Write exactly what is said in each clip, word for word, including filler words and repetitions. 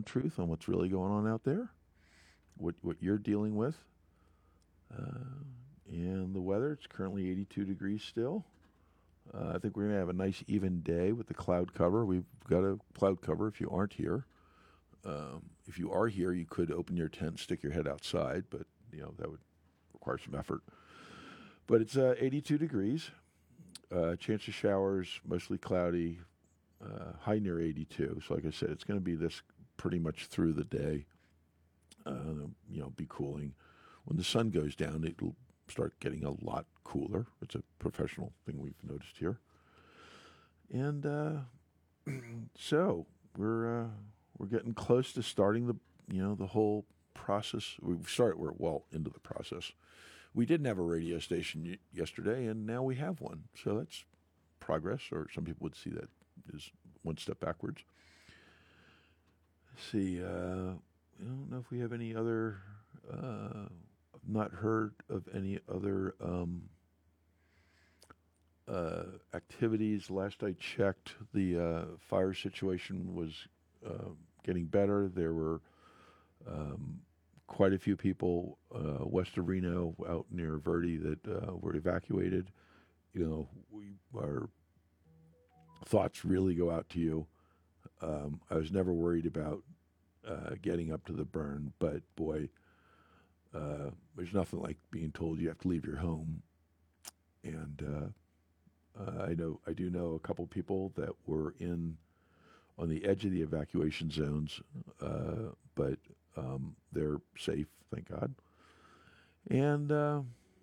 ground truth on what's really going on out there, what what you're dealing with. Uh, and the weather, it's currently eighty-two degrees still. Uh, I think we're going to have a nice even day with the cloud cover. We've got a cloud cover if you aren't here. Um, if you are here, you could open your tent, stick your head outside, but you know that would require some effort. But it's uh, eighty-two degrees. Uh, chance of showers, mostly cloudy. Uh, high near eighty-two. So like I said, it's going to be this pretty much through the day. Uh, you know, be cooling. When the sun goes down, it'll start getting a lot cooler. It's a professional thing we've noticed here. And uh, so we're uh, we're getting close to starting the you know the whole process. We've started. We're well into the process. We didn't have a radio station y- yesterday, and now we have one. So that's progress, or some people would see that as one step backwards. Let's see. Uh, I don't know if we have any other. Uh, I've not heard of any other um, uh, activities. Last I checked, the uh, fire situation was uh, getting better. There were um, quite a few people uh, west of Reno, out near Verde, that uh, were evacuated. You know, we our thoughts really go out to you. Um, I was never worried about uh, getting up to the burn, but boy. Uh, there's nothing like being told you have to leave your home, and uh, uh, I know I do know a couple people that were in on the edge of the evacuation zones, uh, but um, they're safe, thank God. And uh,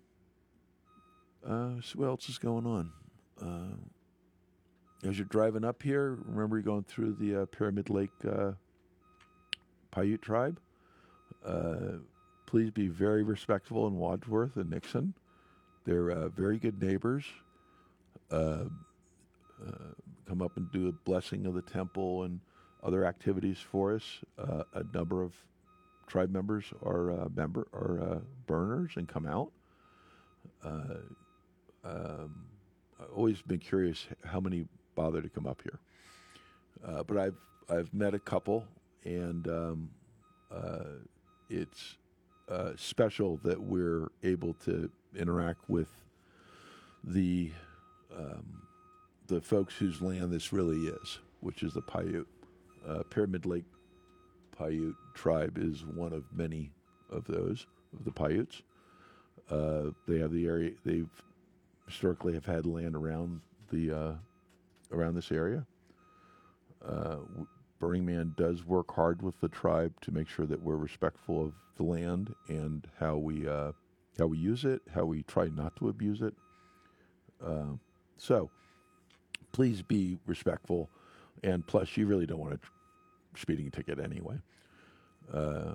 uh, so what else is going on? Uh, as you're driving up here, remember you're going through the uh, Pyramid Lake uh, Paiute tribe. Uh, Please be very respectful in Wadsworth and Nixon. They're uh, very good neighbors. Uh, uh, come up and do a blessing of the temple and other activities for us. Uh, a number of tribe members are uh, member are uh, burners and come out. Uh, um, I've always been curious how many bother to come up here. Uh, but I've I've met a couple, and um, uh, it's. Uh, special that we're able to interact with the um, the folks whose land this really is, which is the Paiute. Uh, Pyramid Lake Paiute tribe is one of many of those, of the Paiutes. Uh, they have the area, they've historically have had land around the uh, around this area. Uh, Burning Man does work hard with the tribe to make sure that we're respectful of the land and how we uh, how we use it, how we try not to abuse it. Uh, so please be respectful, and plus, you really don't want a speeding ticket anyway. Uh,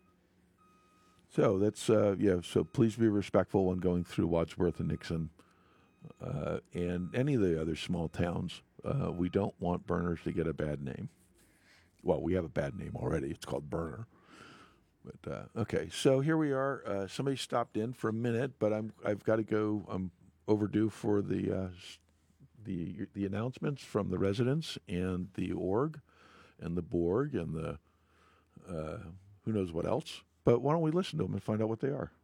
so that's uh, yeah. So please be respectful when going through Wadsworth and Nixon uh, and any of the other small towns. Uh, we don't want burners to get a bad name. Well, we have a bad name already. It's called Burner. But uh, okay, so here we are. Uh, somebody stopped in for a minute, but I'm I've got to go. I'm overdue for the uh, the the announcements from the residents and the org, and the Borg and the uh, who knows what else. But why don't we listen to them and find out what they are?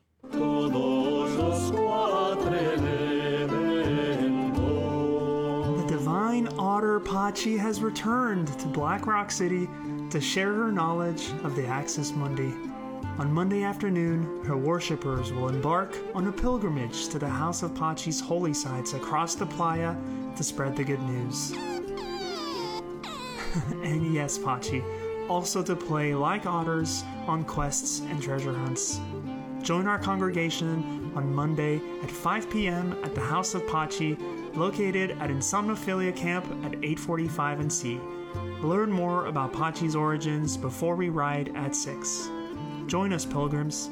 Divine Otter Pachi has returned to Black Rock City to share her knowledge of the Axis Mundi. On Monday afternoon, her worshippers will embark on a pilgrimage to the House of Pachi's holy sites across the playa to spread the good news. And yes, Pachi, also to play like otters on quests and treasure hunts. Join our congregation on Monday at five p.m. at the House of Pachi, located at Insomnophilia Camp at eight forty-five and C. Learn more about Pachi's origins before we ride at six. Join us, pilgrims.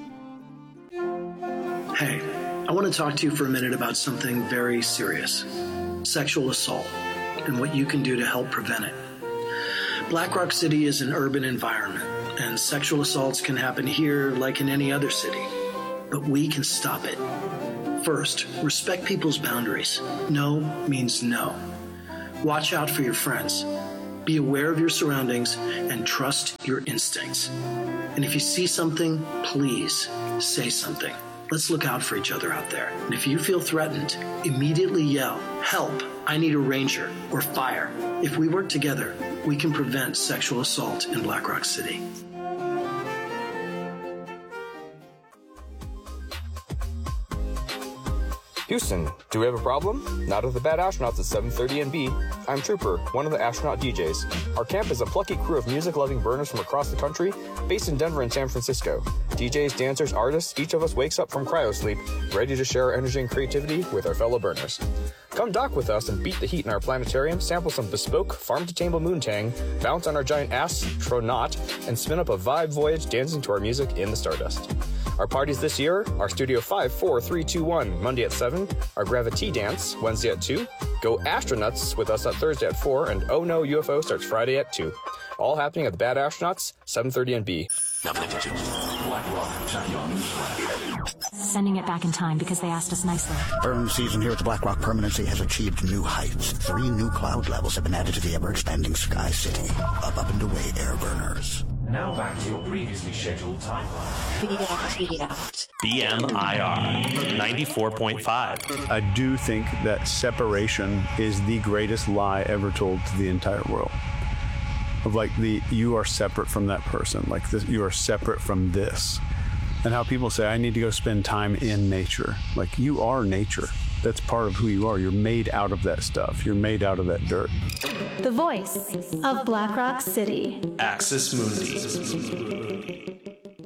Hey, I want to talk to you for a minute about something very serious. Sexual assault and what you can do to help prevent it. Black Rock City is an urban environment, and sexual assaults can happen here like in any other city. But we can stop it. First, respect people's boundaries. No means no. Watch out for your friends. Be aware of your surroundings and trust your instincts. And if you see something, please say something. Let's look out for each other out there. And if you feel threatened, immediately yell, "Help, I need a ranger," or "Fire." If we work together, we can prevent sexual assault in Black Rock City. Houston, do we have a problem? Not with the Bad Astronauts at seven thirty and B. I'm Trooper, one of the astronaut D Js. Our camp is a plucky crew of music-loving burners from across the country, based in Denver and San Francisco. D Js, dancers, artists, each of us wakes up from cryosleep, ready to share our energy and creativity with our fellow burners. Come dock with us and beat the heat in our planetarium, sample some bespoke farm-to-table moontang, bounce on our giant astronaut, and spin up a vibe voyage dancing to our music in the stardust. Our parties this year are Studio five four three two one, Monday at seven, our Gravity Dance, Wednesday at two, Go Astronauts with us at Thursday at four, and Oh No U F O starts Friday at two. All happening at the Bad Astronauts, seven thirty and B. Sending it back in time because they asked us nicely. Burn season here at the Black Rock Permanency has achieved new heights. Three new cloud levels have been added to the ever-expanding Sky City. Up, up, and away, air burners. Now back to your previously scheduled timeline. B M I R ninety-four point five. I do think that separation is the greatest lie ever told to the entire world. Of like the, you are separate from that person. Like this, you are separate from this. And how people say, I need to go spend time in nature. Like, you are nature. That's part of who you are. You're made out of that stuff. You're made out of that dirt. The voice of Black Rock City. Axis Mundi.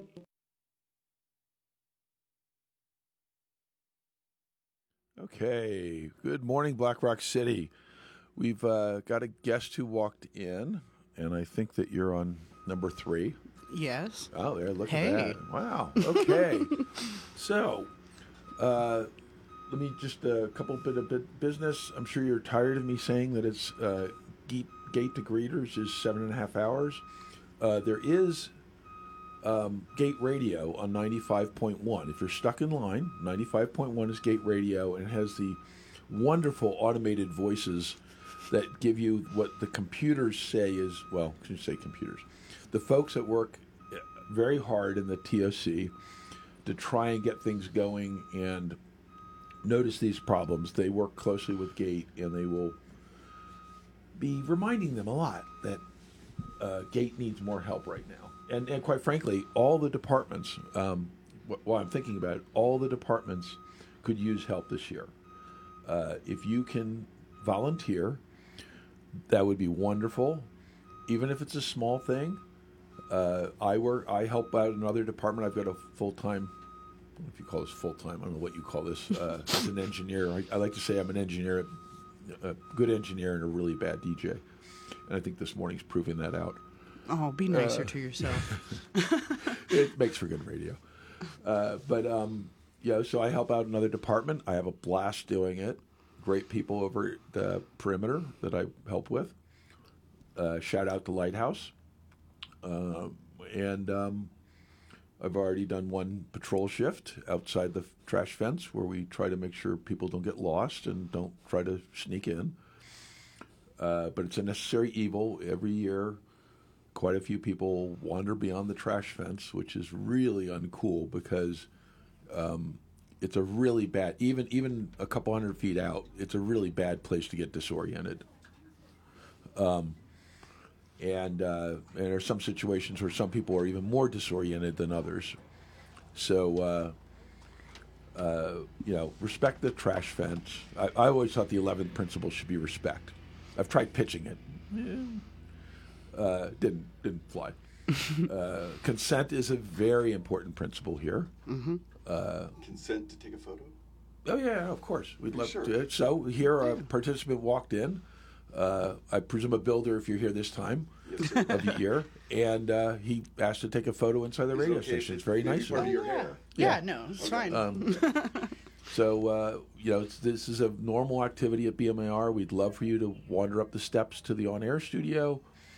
Okay. Good morning, Black Rock City. We've uh, got a guest who walked in, and I think that you're on number three. Yes. Oh, there, look hey. at that. Wow. Okay. So, uh, let me just a uh, couple bit of bit business. I'm sure you're tired of me saying that it's uh, gate, gate to greeters is seven and a half hours. Uh, there is um, Gate Radio on ninety-five point one. If you're stuck in line, ninety-five point one is Gate Radio, and it has the wonderful automated voices that give you what the computers say is, well, I shouldn't say computers. The folks that work very hard in the T O C to try and get things going and notice these problems, they work closely with Gate, and they will be reminding them a lot that uh, Gate needs more help right now. And, and quite frankly, all the departments, um, wh- while I'm thinking about it, all the departments could use help this year. Uh, if you can volunteer, that would be wonderful, even if it's a small thing. Uh, I work. I help out another department. I've got a full-time, I don't know if you call this full-time, I don't know what you call this, uh, as an engineer. I, I like to say I'm an engineer, a good engineer and a really bad D J. And I think this morning's proving that out. Oh, be nicer uh, to yourself. It makes for good radio. Uh, but, um, yeah, so I help out another department. I have a blast doing it. Great people over at the Perimeter that I help with. Uh, shout out to Lighthouse. Uh, and um, I've already done one patrol shift outside the trash fence where we try to make sure people don't get lost and don't try to sneak in. Uh, but it's a necessary evil. Every year, quite a few people wander beyond the trash fence, which is really uncool because um, it's a really bad, even even a couple hundred feet out, it's a really bad place to get disoriented. Um, and, uh, and there are some situations where some people are even more disoriented than others. So, uh, uh, you know, respect the trash fence. I, I always thought the eleventh principle should be respect. I've tried pitching it. Yeah. Uh, didn't didn't fly. uh, consent is a very important principle here. Mm-hmm. Uh, Consent to take a photo? Oh, yeah, of course. We'd love Sure. to. So here a participant walked in. Uh, I presume a builder if you're here this time Yes, of the year. And uh, he asked to take a photo inside the Is it radio okay station. if It's very it- maybe nice. part of of him. your hair? Yeah, Yeah. no, it's Okay. fine. Um, so, uh, you know, it's, this is a normal activity at B M A R. We'd love for you to wander up the steps to the on-air studio.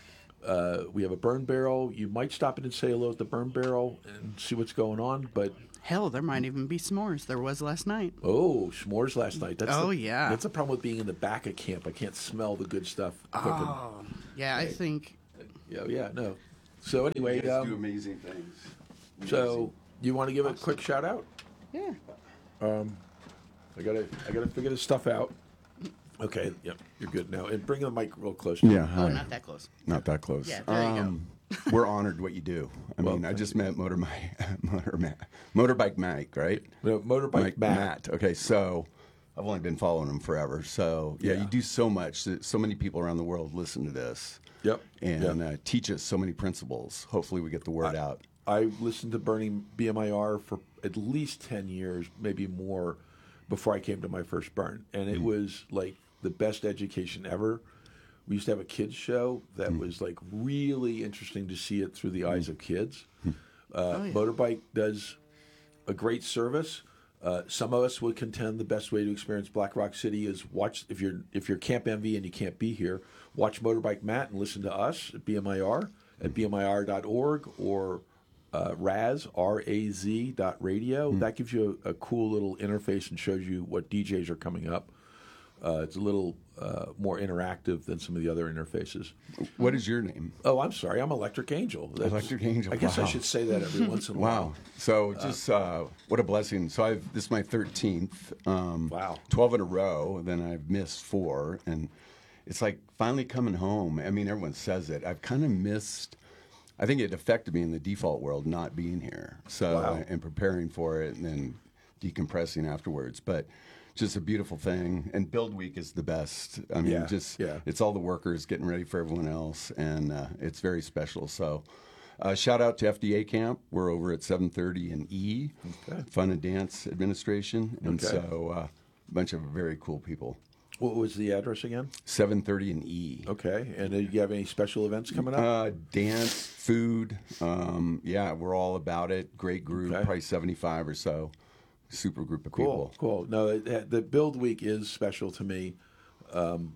Uh, we have a burn barrel. You might stop in and say hello at the burn barrel and see what's going on. But hell, there might even be s'mores. There was last night. Oh, s'mores last night. That's oh the, yeah. That's the problem with being in the back of camp. I can't smell the good stuff cooking. Oh, yeah. Right. I think. Yeah, yeah, no. So anyway, you guys um, do amazing things. Amazing. So you want to give a quick shout out? Yeah. Um, I gotta, I gotta figure this stuff out. Okay, yep, you're good now. And bring the mic real close. Yeah. Oh, not that close. Not that close. Yeah, there you um, go. We're honored what you do. I Well, mean, I just met Motor Mike, Motor Ma- Motorbike Mike, right? No, Motorbike Mike, Matt. Matt. Okay, so I've only been following him forever. So yeah, Yeah. you do so much. So many people around the world listen to this. Yep. And Yep. Uh, teach us so many principles. Hopefully, we get the word I, out. I listened to Burning B M I R for at least ten years, maybe more, before I came to my first burn. And it mm. was like the best education ever. We used to have a kids show that mm. was like really interesting to see it through the eyes mm. of kids. Mm. Uh, oh, yeah. Motorbike does a great service. Uh, some of us would contend the best way to experience Black Rock City is watch, if you're if you're Camp Envy and you can't be here, watch Motorbike Matt and listen to us at B M I R at B M I R dot org or uh, Raz, R A Z dot radio. Mm. That gives you a, a cool little interface and shows you what D Js are coming up. Uh, it's a little uh, more interactive than some of the other interfaces. What is your name? Oh, I'm sorry. I'm Electric Angel. That's, Electric Angel. I guess wow. I should say that every once in a while. Wow. So just uh, what a blessing. So I've this is my thirteenth. Um, wow. twelve in a row. Then I've missed four, and it's like finally coming home. I mean, everyone says it. I've kind of missed. I think it affected me in the default world not being here. So wow. and preparing for it, and then decompressing afterwards. But just a beautiful thing. And Build Week is the best. I mean, yeah, just yeah. it's all the workers getting ready for everyone else, and uh, it's very special. So uh, shout out to F D A Camp. We're over at seven thirty in E, okay. Fun and Dance Administration. And okay. so uh, a bunch of very cool people. What was the address again? seven thirty in E. Okay. And do you have any special events coming up? Uh, dance, food. Um, yeah, we're all about it. Great group, okay. probably seventy-five or so. Super group of cool, people. Cool. No, it, the Build Week is special to me. Um,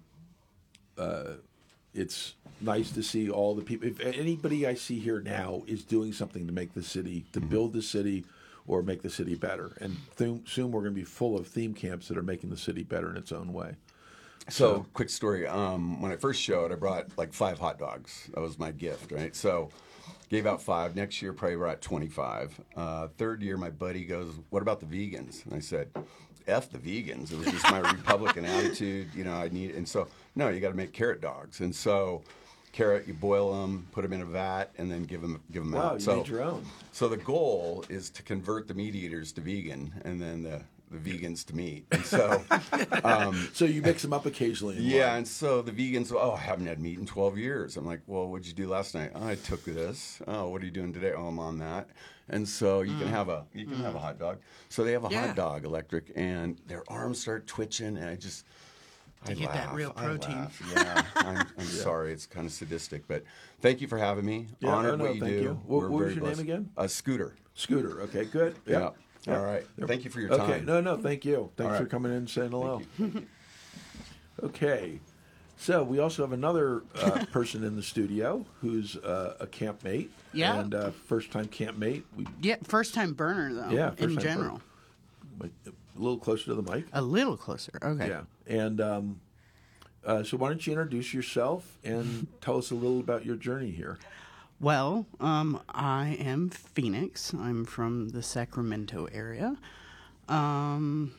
uh, it's nice to see all the people. If anybody I see here now is doing something to make the city, to mm-hmm. build the city, or make the city better, and th- soon we're going to be full of theme camps that are making the city better in its own way. So, So, quick story. Um, when I first showed, I brought like five hot dogs. That was my gift, right? So, gave out five. Next year, probably brought twenty-five. Uh, third year, my buddy goes, "What about the vegans?" And I said, "F the vegans." It was just my Republican attitude. You know, I need. And so, no, you got to make carrot dogs. And so, carrot, you boil them, put them in a vat, and then give them give them wow, out. you so, made your own. So the goal is to convert the meat eaters to vegan, and then the the vegans to meat. And so, um, so you mix them up occasionally. Yeah, and so the vegans, oh, I haven't had meat in twelve years. I'm like, well, what'd you do last night? Oh, I took this. Oh, what are you doing today? Oh, I'm on that. And so you mm. can have a you can mm. have a hot dog. So they have a yeah. hot dog electric, and their arms start twitching, and I just. I get laugh, that real protein. I laugh. Yeah, I'm, I'm yeah. sorry. It's kind of sadistic, but thank you for having me. Yeah, Honored no, no, what you thank do. You. What, We're what was very your blessed. name again? Uh, Scooter. Scooter. Okay, good. Yeah. Yeah. yeah. All right. Thank you for your okay. time. No, no, thank you. Thanks right. for coming in and saying hello. Okay. So we also have another uh, person in the studio who's uh, a campmate. Yeah. And uh, first-time campmate. We, yeah, first-time burner, though, yeah, in general. Burner. A little closer to the mic. A little closer, okay. Yeah. And um, uh, so why don't you introduce yourself and tell us a little about your journey here. Well, um, I am Phoenix. I'm from the Sacramento area. Um,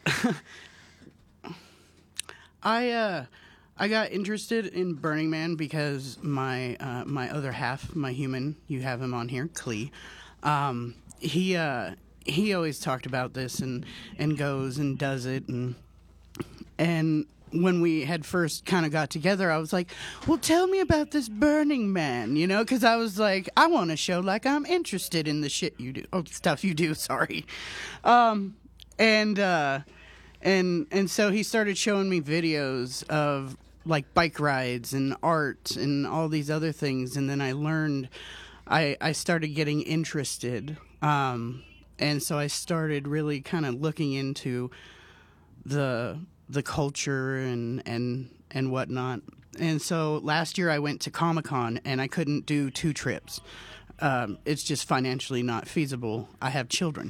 I uh, I got interested in Burning Man because my uh, my other half, my human, you have him on here, Klee. Um, he uh, he always talked about this and and goes and does it and and. When we had first kind of got together, I was like, well, tell me about this Burning Man, you know, because I was like, I want to show like I'm interested in the shit you do, oh, stuff you do, sorry. Um, and, uh, and, and so he started showing me videos of like bike rides and art and all these other things. And then I learned, I, I started getting interested. Um, and so I started really kind of looking into the, the culture and, and, and whatnot. and so last year I went to Comic-Con and I couldn't do two trips. Um, it's just financially not feasible. I have children.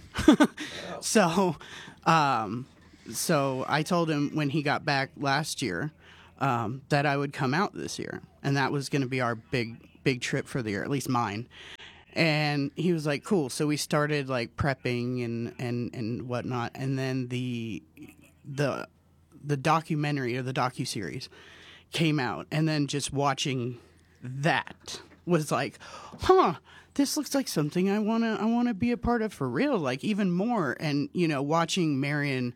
so, um, so I told him when he got back last year um, that I would come out this year, and that was going to be our big, big trip for the year, at least mine. And he was like, cool. So we started like prepping and, and, and whatnot. And then the, the, the documentary or the docuseries came out, and then just watching that was like, huh, this looks like something I want to I want to be a part of for real, like even more. And, you know, watching Marion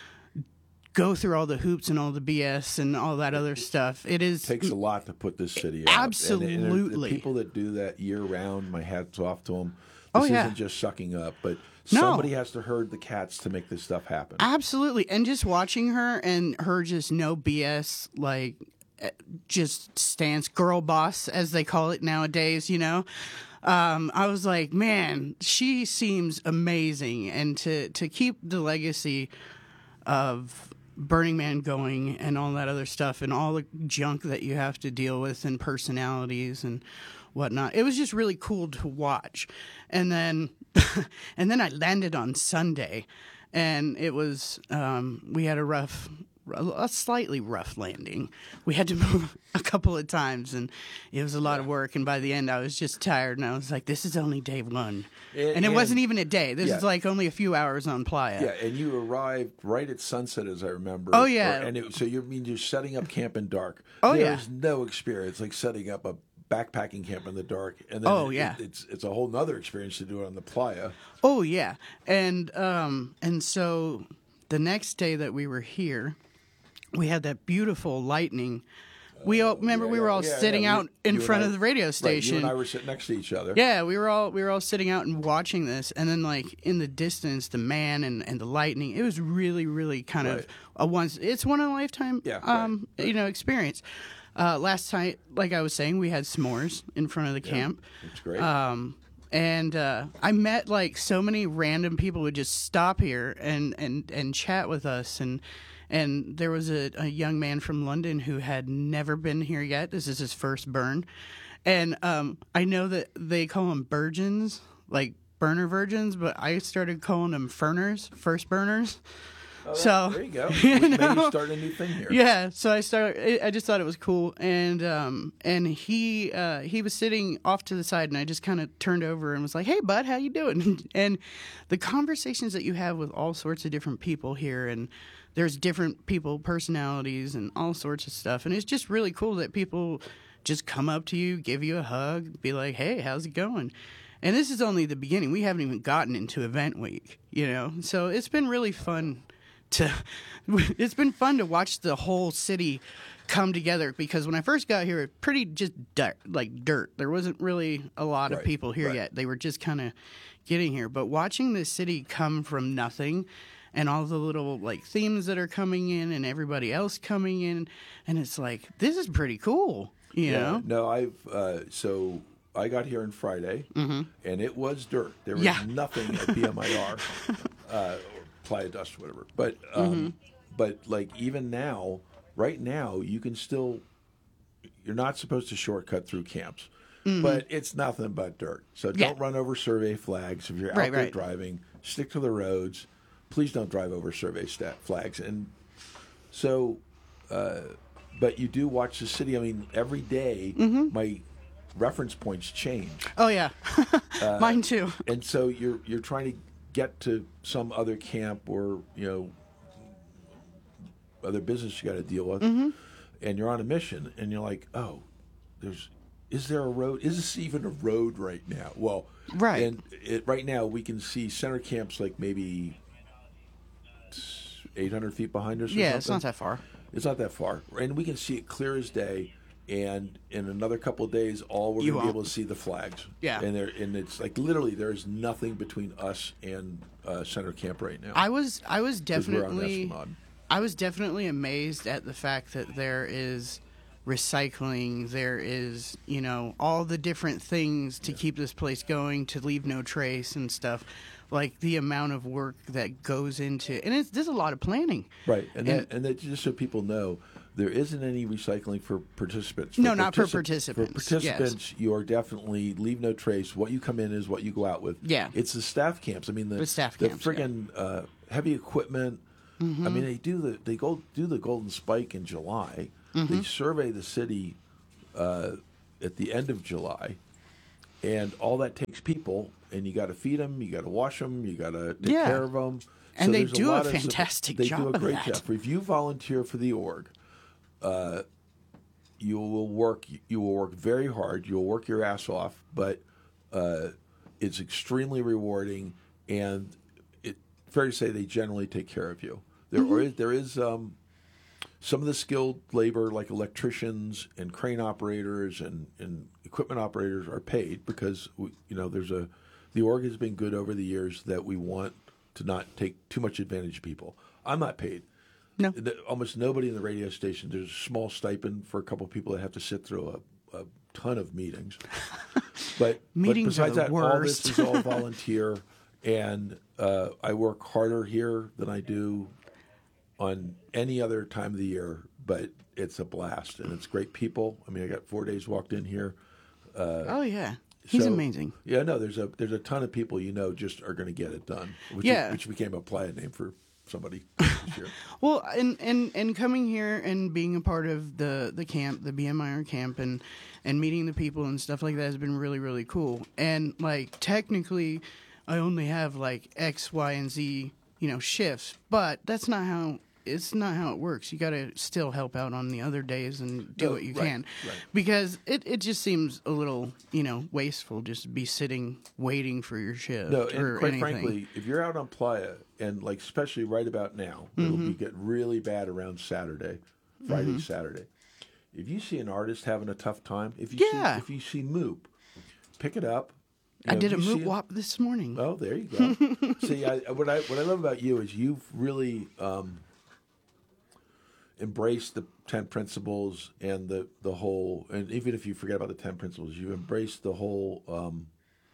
go through all the hoops and all the B S and all that other stuff, it is takes a lot to put this city out. Absolutely. And, and the people that do that year round, my hat's off to them. Oh, This yeah. isn't just sucking up, but No. somebody has to herd the cats to make this stuff happen. Absolutely. And just watching her and her just no B S, like eh, just stance, girl boss, as they call it nowadays, you know? Um, I was like, man, she seems amazing. And to, to keep the legacy of Burning Man going and all that other stuff and all the junk that you have to deal with and personalities and whatnot, it was just really cool to watch. And then, and then I landed on Sunday, and it was um, we had a rough, a slightly rough landing. We had to move a couple of times, and it was a lot of work. And by the end, I was just tired, and I was like, "This is only day one," And- and it and- wasn't even a day. This Yeah. is like only a few hours on Playa. Yeah, and you arrived right at sunset, as I remember. Oh, yeah. Or- and it, so you mean you're setting up camp in dark. Oh, yeah. There's no experience like setting up a backpacking camp in the dark. And then Oh, it- yeah. it- it's it's a whole nother experience to do it on the playa. Oh yeah, and um, and so the next day that we were here, we had that beautiful lightning. We all remember Yeah, we were yeah, all yeah, sitting yeah. out We- in you and front I- of the radio right, station. you and I were sitting next to each other. Yeah, we were all we were all sitting out and watching this, and then like in the distance, the man and, and the lightning. It was really, really kind Right. of a once. It's one in a lifetime, Yeah, um, you know, experience. Uh, last night, like I was saying, we had s'mores in front of the camp. That's great. Um, and uh, I met like so many random people who would just stop here and, and, and chat with us. And and there was a, a young man from London who had never been here yet. This is his first burn. And um, I know that they call them virgins, like burner virgins, but I started calling them ferners, first burners. Oh, that- so there you go. you Maybe know? start a new thing here. Yeah, so I started. I just thought it was cool, and um, and he uh, he was sitting off to the side, and I just kind of turned over and was like, "Hey, bud, how you doing?" And the conversations that you have with all sorts of different people here, and there's different people, personalities, and all sorts of stuff, and it's just really cool that people just come up to you, give you a hug, be like, "Hey, how's it going?" And this is only the beginning. We haven't even gotten into event week, you know. So it's been really fun. To, it's been fun to watch the whole city come together, because when I first got here, it was pretty just dirt, like dirt. There wasn't really a lot of Right, people here right. yet. They were just kind of getting here. But watching this city come from nothing, and all the little like themes that are coming in, and everybody else coming in, and it's like, this is pretty cool, you Yeah, know? No, I've uh, so I got here on Friday, and it was dirt. There was Yeah. nothing at B M I R uh, or Playa Dust, whatever. But um, but like even now, right now, you can still. You're not supposed to shortcut through camps, but it's nothing but dirt. So Yeah. don't run over survey flags if you're out Right, there right. driving. Stick to the roads. Please don't drive over survey stat flags. And so, uh, but you do watch the city. I mean, every day, my reference points change, Oh, yeah. Mine too. and so you're you're trying to get to some other camp or you know other business you got to deal with, and you're on a mission, and you're like, oh, there's. Is there a road? Is this even a road right now? Well, Right. And it, right now we can see center camps like maybe eight hundred feet behind us. Or Yeah, something. it's not that far. It's not that far, and we can see it clear as day. And in another couple of days, all we're You going to be won't. able to see the flags. Yeah. and there, and it's like literally there is nothing between us and uh, center camp right now. I was I was 'Cause we're on definitely Esplanade. I was definitely amazed at the fact that there is recycling, there is, you know, all the different things to keep this place going, to leave no trace and stuff. Like the amount of work that goes into, and it's there's a lot of planning. Right, and And- that, and that just so people know, there isn't any recycling for participants. No, for not for partici- participants. For participants, yes. you are definitely leave no trace. What you come in is what you go out with. Yeah. It's the staff camps. I mean, the, The staff the camps, friggin' uh, heavy equipment. Mhm. I mean, they do the they go do the Golden Spike in July. Mhm. They survey the city uh, at the end of July, and all that takes people. And you got to feed them, you got to wash them, you got to take Yeah. care of them. And they there's do a lot of sup- fantastic they job do a of great that. job. If you volunteer for the org, uh, you will work. You will work very hard. You will work your ass off, but uh, it's extremely rewarding. And it fair to say they generally take care of you. There Mm-hmm. is there is um, some of the skilled labor, like electricians and crane operators and, and equipment operators, are paid because we, you know there's a the org has been good over the years that we want to not take too much advantage of people. I'm not paid. No. The- Almost nobody in the radio station. There's a small stipend for a couple of people that have to sit through a, a ton of meetings. But, Meetings but are besides the that, all this worst. is all volunteer. And uh, I work harder here than I do on any other time of the year. But it's a blast, and it's great people. I mean, I got four days walked in here. Uh, Oh yeah, he's so- amazing. Yeah, no, there's a there's a ton of people you know just are going to get it done. Which Yeah. which became a playa name for somebody this year. Well, and, and, and coming here and being a part of the, the camp, the B M I R camp, and, and meeting the people and stuff like that has been really, really cool. And, like, technically, I only have, like, X, Y, and Z, you know, shifts. But that's not how... It's not how it works. You got to still help out on the other days and do No, what you right, can. right. Because it, it just seems a little, you know, wasteful just to be sitting waiting for your shift No, or and quite anything. frankly, if you're out on playa, and like especially right about now, it'll be Mhm. get really bad around Saturday, Friday, Mhm. Saturday. If you see an artist having a tough time, if you Yeah. see, if you see Moop, pick it up. You I know, did a if you moot see it- wop this morning. Oh, there you go. See, I, what I what I love about you is you've really um, embraced the ten principles and the the whole. And even if you forget about the ten principles, you embraced the whole um,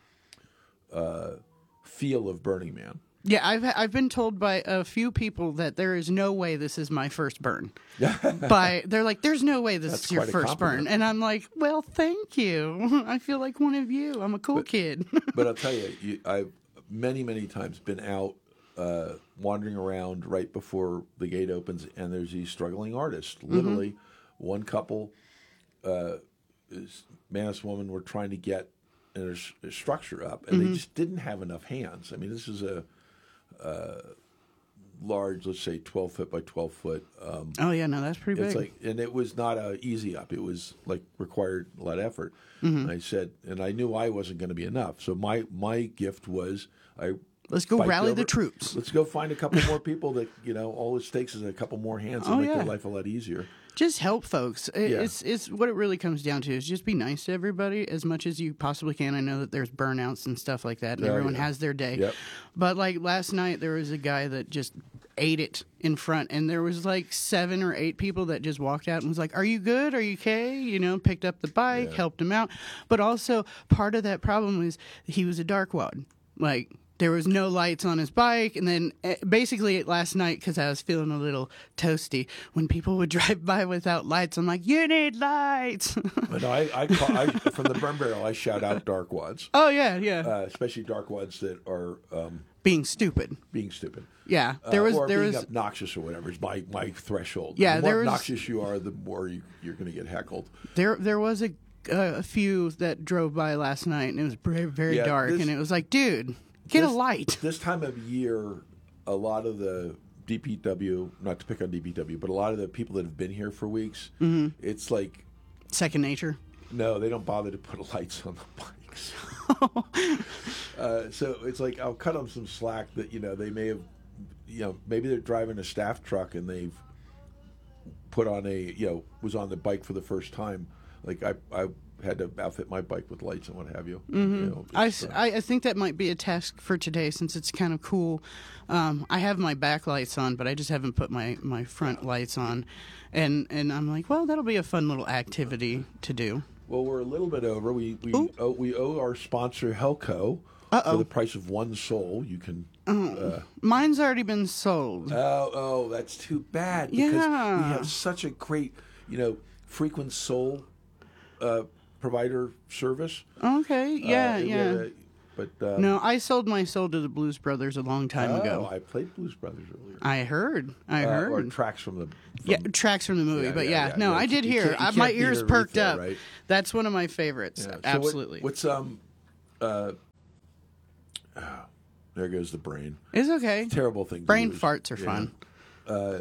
uh, feel of Burning Man. Yeah, I've I've been told by a few people that there is no way this is my first burn. by they're like, there's no way this That's is your quite a first burn, compliment. and I'm like, well, thank you. I feel like one of you. I'm a cool kid. But I'll tell you, you, I've many, many times been out uh, wandering around right before the gate opens, and there's these struggling artists. Literally, one couple, uh, is, man, this woman were trying to get a, s- a structure up, and Mhm. they just didn't have enough hands. I mean, this is a uh, large, let's say, twelve foot by twelve foot. Um, Oh, yeah, no, that's pretty it's big. like, and it was not a easy up. It was like required a lot of effort. Mhm. And I said, and I knew I wasn't going to be enough. So my my gift was I Let's go biked rally the over- troops. Let's go find a couple more people that you know. All it takes is a couple more hands to Oh, make yeah. their life a lot easier. Just help folks. It- Yeah. It's it's what it really comes down to is just be nice to everybody as much as you possibly can. I know that there's burnouts and stuff like that, and Oh, everyone yeah. has their day. Yep. But like last night, there was a guy that just ate it in front, and there was like seven or eight people that just walked out and was like, "Are you good? Are you okay?" You know, picked up the bike, helped him out. But also part of that problem is he was a darkwad, like. There was no lights on his bike, and then eh, basically last night, because I was feeling a little toasty, when people would drive by without lights, I'm like, "You need lights!" But I, I, call, I from the burn barrel, I shout out dark wads. Oh yeah, yeah. Uh, especially dark wads that are um, Being stupid. being stupid. Yeah, there was uh, or there being was obnoxious or whatever is my, my threshold. Yeah, the more there was- obnoxious you are, the more you, you're going to get heckled. there there was a uh, a few that drove by last night, and it was very very Yeah, dark, this- and it was like, dude, get This- a light. This time of year, a lot of the D P W, not to pick on D P W, but a lot of the people that have been here for weeks, Mhm. it's like Second nature. no, they don't bother to put lights on the bikes. uh, so it's like I'll cut them some slack that you know they may have, you know, maybe they're driving a staff truck and they've put on a you know was on the bike for the first time. Like I I had to outfit my bike with lights and what have you. hmm you know, I, it's, s- uh, I- I think that might be a task for today since it's kind of cool. Um, I have my back lights on, but I just haven't put my, my front lights on. And, and I'm like, well, that'll be a fun little activity to do. Well, we're a little bit over. We we owe, we owe our sponsor Helco Uh-oh. For the price of one soul, you can. Oh, Uh, mine's already been sold. oh, oh, that's too bad. Because Yeah. we have such a great, you know, frequent soul uh, provider service. Okay, yeah, Uh, yeah. uh, But um, No, I sold my soul to the Blues Brothers a long time oh, ago. I played Blues Brothers earlier. I heard. I Uh, heard. Or tracks from the. From, yeah, tracks from the movie. Yeah, but yeah, yeah, yeah, no, yeah. I did You hear. can't- you I, my can't beat ears Aretha, perked up. right? That's one of my favorites. Yeah. So what- Absolutely. what's um, uh, oh, there goes the brain. It's okay. Terrible thing. to Brain lose. farts are Yeah. fun. Uh,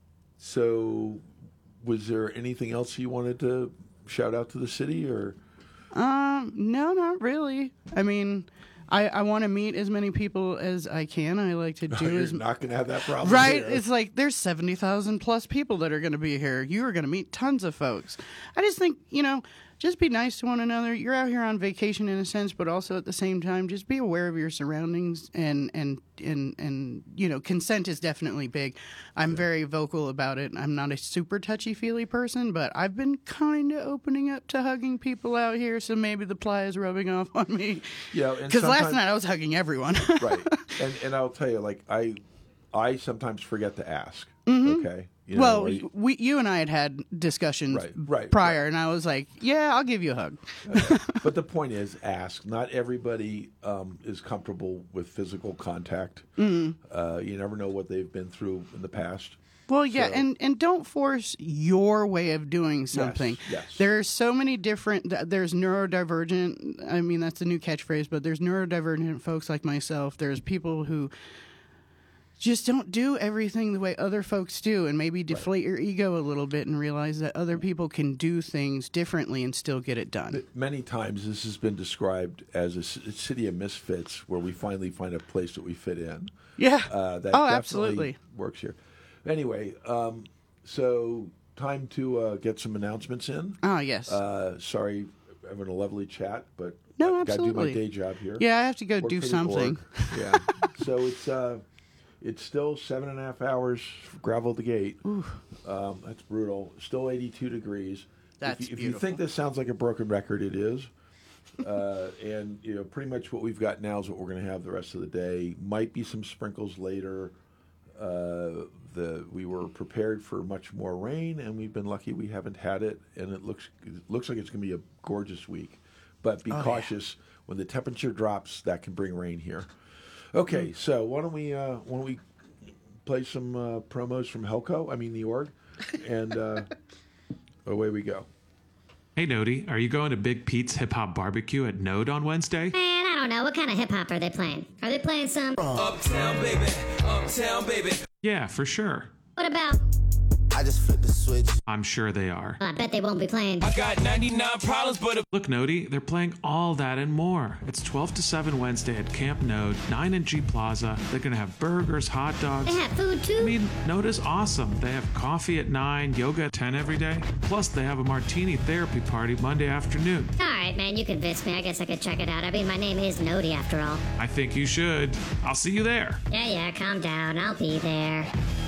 so, was there anything else you wanted to shout out to the city, or? Um, no, not really. I mean, I, I want to meet as many people as I can. I like to do You're as not going to have that problem, right. here. It's like there's seventy thousand plus people that are going to be here. You are going to meet tons of folks. I just think, you know, just be nice to one another. You're out here on vacation in a sense, but also at the same time, just be aware of your surroundings and and and and you know, consent is definitely big. I'm very vocal about it. I'm not a super touchy-feely person, but I've been kind of opening up to hugging people out here, so maybe the ply is rubbing off on me. Yeah, and because last sometimes- night I was hugging everyone. right. And and I'll tell you, like I, I sometimes forget to ask. Mhm. Okay. You know, well, or you- we, you and I had had discussions Right, right, prior, and I was like, "Yeah, I'll give you a hug." but the point is, ask. Not everybody um, is comfortable with physical contact. Mhm. Uh, you never know what they've been through in the past. Well, yeah, So- and, and don't force your way of doing something. yes. There are so many different. th- There's neurodivergent. I mean, that's a new catchphrase, but there's neurodivergent folks like myself. There's people who just don't do everything the way other folks do, and maybe deflate your ego a little bit and realize that other people can do things differently and still get it done. Many times this has been described as a c- city of misfits, where we finally find a place that we fit in. Yeah. Uh, that Oh, definitely absolutely. works here. Anyway, um, so time to uh, get some announcements in. Ah, yes. Uh, sorry, having a lovely chat, but No, I've got to do my absolutely. day job here. Yeah, I have to go Work do for the something. org. Yeah. So it's uh, it's still seven and a half hours gravel to gate. Um, that's brutal. Still eighty-two degrees. That's if you, if you beautiful. think this sounds like a broken record, it is. Uh, and you know, pretty much what we've got now is what we're going to have the rest of the day. Might be some sprinkles later. Uh, the we were prepared for much more rain, and we've been lucky we haven't had it. And it looks it looks like it's going to be a gorgeous week. But be Oh, yeah. cautious when the temperature drops. That can bring rain here. Okay, Mm. so why don't we uh, why don't we play some uh, promos from Helco? I mean the org, and uh, away we go. Hey, Nody, are you going to Big Pete's Hip Hop Barbecue at Node on Wednesday? Man, I don't know. What kind of hip hop are they playing? Are they playing some? Uptown, baby. Uptown, baby. Yeah, for sure. What about? I just flipped the switch. I'm sure they are. I bet they won't be playing. I got ninety-nine problems, but a- Look, Nody, they're playing all that and more. It's twelve to seven Wednesday at Camp Node, nine in G Plaza. They're going to have burgers, hot dogs. They have food too? I mean, Node is awesome. They have coffee at nine, yoga at ten every day. Plus, they have a martini therapy party Monday afternoon. All right, man. You convinced me. I guess I could check it out. I mean, my name is Nody after all. I think you should. I'll see you there. Yeah, yeah. Calm down. I'll be there.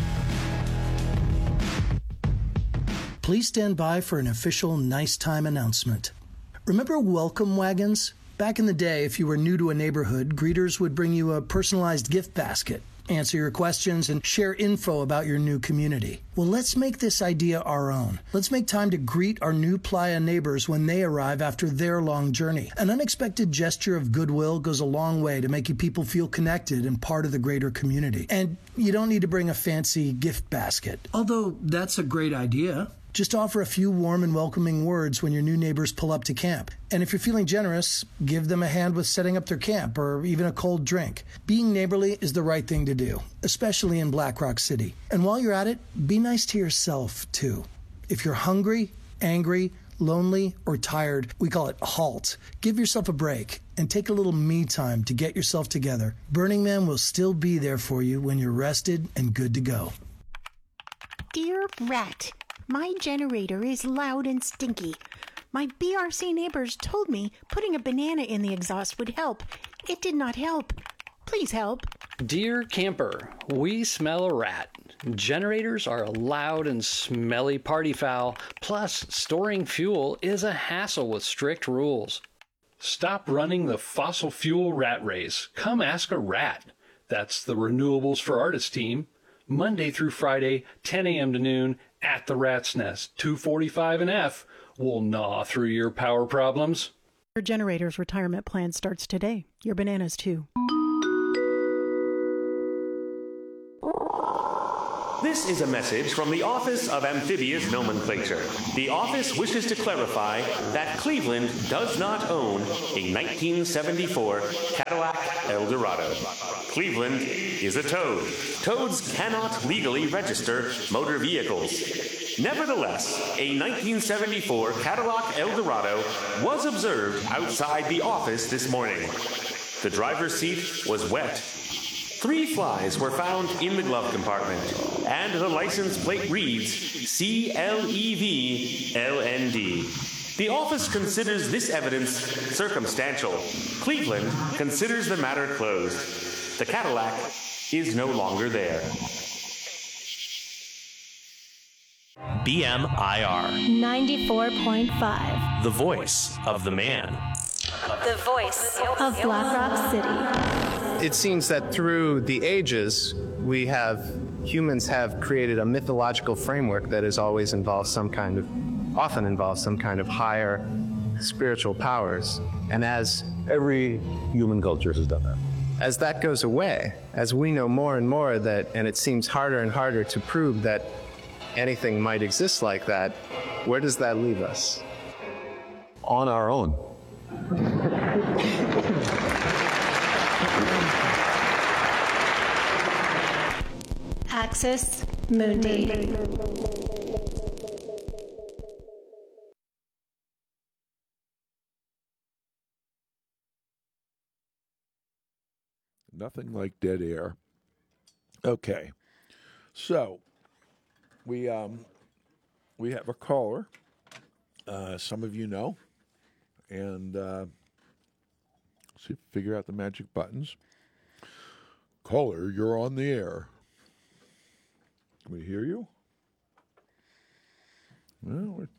Please stand by for an official Nice Time announcement. Remember welcome wagons? Back in the day, if you were new to a neighborhood, greeters would bring you a personalized gift basket, answer your questions, and share info about your new community. Well, let's make this idea our own. Let's make time to greet our new Playa neighbors when they arrive after their long journey. An unexpected gesture of goodwill goes a long way to making people feel connected and part of the greater community. And you don't need to bring a fancy gift basket, although that's a great idea. Just offer a few warm and welcoming words when your new neighbors pull up to camp. And if you're feeling generous, give them a hand with setting up their camp or even a cold drink. Being neighborly is the right thing to do, especially in Black Rock City. And while you're at it, be nice to yourself, too. If you're hungry, angry, lonely, or tired, we call it halt. Give yourself a break and take a little me time to get yourself together. Burning Man will still be there for you when you're rested and good to go. Dear Rat, my generator is loud and stinky. My B R C neighbors told me putting a banana in the exhaust would help. It did not help. Please help. Dear camper, we smell a rat. Generators are a loud and smelly party foul. Plus, storing fuel is a hassle with strict rules. Stop running the fossil fuel rat race. Come ask a rat. That's the Renewables for Artists team. Monday through Friday, ten a.m. to noon, at the Rat's Nest, two forty-five and F. We'll gnaw through your power problems. Your Generator's retirement plan starts today. Your bananas, too. This is a message from the Office of Amphibious Nomenclature. The office wishes to clarify that Cleveland does not own a nineteen seventy-four Cadillac Eldorado. Cleveland is a toad. Toads cannot legally register motor vehicles. Nevertheless, a nineteen seventy-four Cadillac Eldorado was observed outside the office this morning. The driver's seat was wet. Three flies were found in the glove compartment, and the license plate reads C L E V L N D. The office considers this evidence circumstantial. Cleveland considers the matter closed. The Cadillac is no longer there. B M I R. ninety-four point five. The voice of the man. The voice of Black Rock City. It seems that through the ages, we have, humans have created a mythological framework that has always involved some kind of, often involves some kind of higher spiritual powers. And as every human culture has done that. As that goes away, as we know more and more that, and it seems harder and harder to prove that anything might exist like that, where does that leave us? On our own. Axis Mundi. Nothing like dead air. Okay, so we um we have a caller. Uh, some of you know, and uh, see, figure out the magic buttons. Caller, you're on the air. Can we hear you? Well, we're...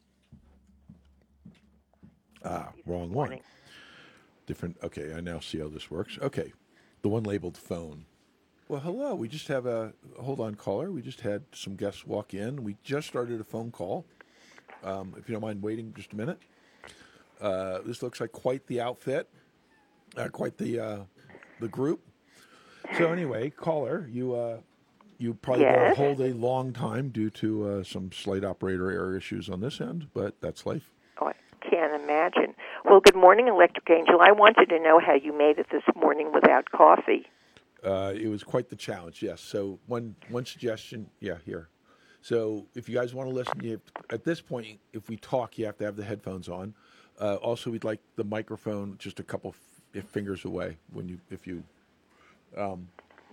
ah, wrong one. Different. Okay, I now see how this works. Okay, the one labeled phone. Well, hello. We just have a hold on, caller. We just had some guests walk in. We just started a phone call. Um, if you don't mind waiting just a minute. Uh, this looks like quite the outfit, uh, quite the uh, the group. So anyway, caller, you uh, you probably Yes. will hold a long time due to uh, some slight operator error issues on this end, but that's life. Oh, I can't imagine. Well, good morning, Electric Angel. I wanted to know how you made it this morning without coffee. Uh, it was quite the challenge, yes. So one one suggestion, yeah, here. So if you guys want to listen, you have, at this point, if we talk, you have to have the headphones on. Uh, also, we'd like the microphone just a couple f- fingers away when you, if you. Um,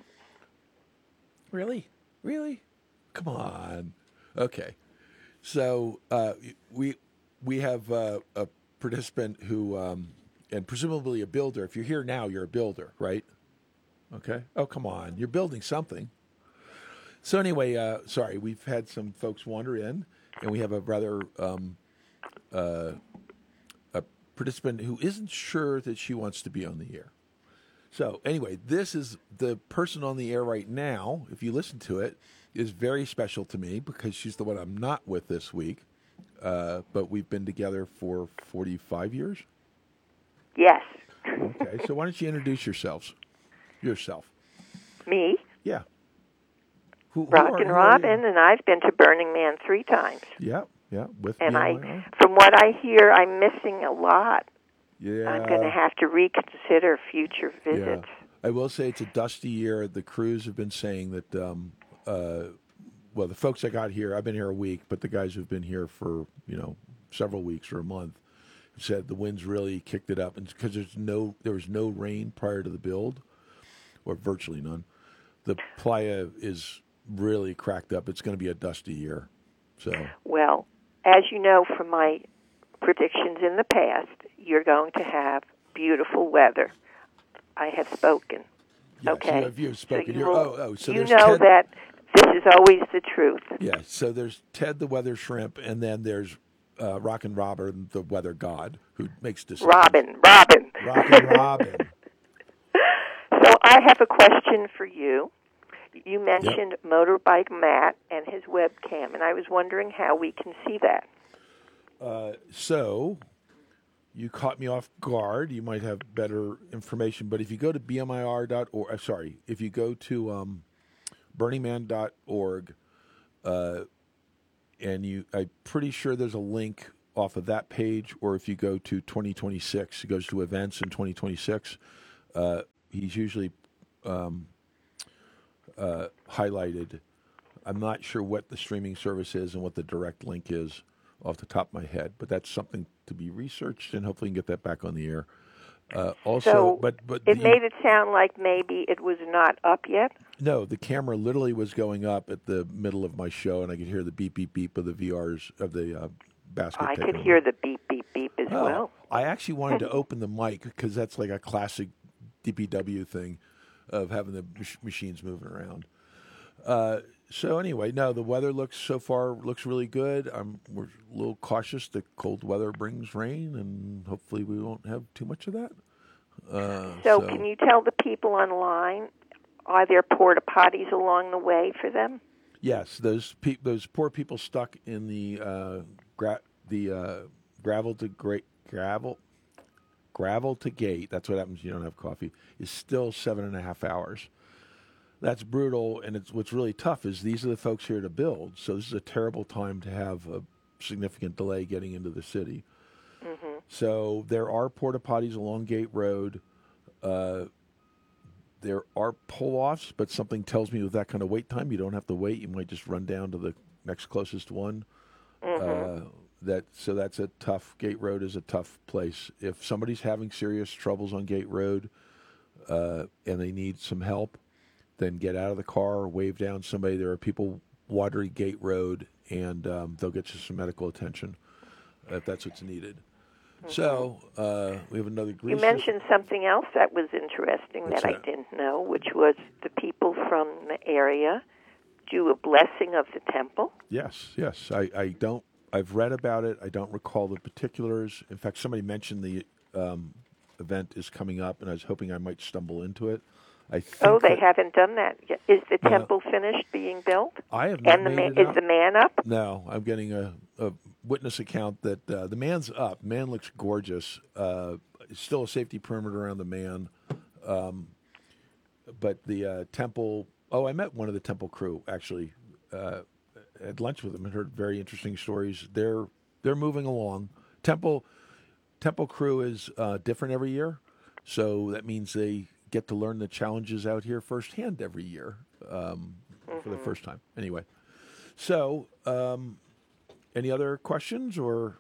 really, really, come on. Okay, so uh, we we have uh, a participant who, um, and presumably a builder. If you're here now, you're a builder, right? Okay. Oh, come on, you're building something. So anyway, uh, sorry, we've had some folks wander in, and we have a rather um, uh, a participant who isn't sure that she wants to be on the air. So anyway, this is the person on the air right now. If you listen to it, is very special to me because she's the one I'm not with this week. Uh, but we've been together for forty-five years. Yes. Okay, so why don't you introduce yourselves? Yourself. Me? Yeah. Who, who Rock are- and who are you? Robin, and I've been to Burning Man three times. Yeah, yeah. With And me I, on my own. from what I hear, I'm missing a lot. Yeah. I'm going to have to reconsider future visits. Yeah. I will say it's a dusty year. The crews have been saying that, um, uh, well, the folks that got here, I've been here a week, but the guys who've been here for, you know, several weeks or a month said the winds really kicked it up. And because there's no, there was no rain prior to the build, or virtually none, the playa is really cracked up. It's going to be a dusty year. So Well, as you know from my predictions in the past, you're going to have beautiful weather. I have spoken. yes, okay. you have, you've spoken. So you, You're- will- oh, oh, so you there's know Ted- that this is always the truth. Yeah, so there's Ted the Weather Shrimp, and then there's uh, Rockin' Robin, the weather god, who makes decisions. Robin, Robin. Rockin' Robin. So I have a question for you. You mentioned yep. Motorbike Matt and his webcam, and I was wondering how we can see that. Uh, so, you caught me off guard. You might have better information, but if you go to B M I R dot org, uh, sorry, if you go to um, burning man dot org, uh, and you, I'm pretty sure there's a link off of that page, or if you go to twenty twenty-six, it goes to events in twenty twenty-six. Uh, he's usually um, uh, highlighted. I'm not sure what the streaming service is and what the direct link is off the top of my head, but that's something to be researched, and hopefully you can get that back on the air. Uh, also, so but but it the, made it sound like maybe it was not up yet. No, the camera literally was going up at the middle of my show, and I could hear the beep beep beep of the V Rs of the uh, basket. I could hear the beep beep beep as oh, well. I actually wanted to open the mic because that's like a classic D P W thing of having the mach- machines moving around. Uh, so anyway, no, the weather looks so far looks really good. I'm we're a little cautious that cold weather brings rain, and hopefully we won't have too much of that. Uh, so, so, can you tell the people online, are there porta potties along the way for them? Yes, those pe- those poor people stuck in the uh, gra- the uh, gravel to great gravel gravel to gate. That's what happens when you don't have coffee. Is still seven and a half hours. That's brutal, and it's what's really tough is these are the folks here to build. So this is a terrible time to have a significant delay getting into the city. Mm-hmm. So there are porta potties along Gate Road. Uh, there are pull-offs, but something tells me with that kind of wait time, you don't have to wait. You might just run down to the next closest one. Mm-hmm. Uh, that so that's a tough. Gate Road is a tough place. If somebody's having serious troubles on Gate Road uh, and they need some help, then get out of the car, wave down somebody. There are people watering Gate Road, and um, they'll get you some medical attention if that's what's needed. Mm-hmm. So uh, we have another greaser. You mentioned something else that was interesting that, that I didn't know, which was the people from the area do a blessing of the temple. Yes, yes. I, I don't. I've read about it. I don't recall the particulars. In fact, somebody mentioned the um, event is coming up, and I was hoping I might stumble into it. I think oh, they that, haven't done that yet. Is the no, temple finished being built? I have not and the made man, it is up. the man up? No, I'm getting a, a witness account that uh, the man's up. Man looks gorgeous. Uh, it's still a safety perimeter around the man, um, but the uh, temple. Oh, I met one of the temple crew actually. Uh, had lunch with them and heard very interesting stories. They're they're moving along. Temple temple crew is uh, different every year, so that means they get to learn the challenges out here firsthand every year um, mm-hmm. for the first time. Anyway, so um, any other questions or?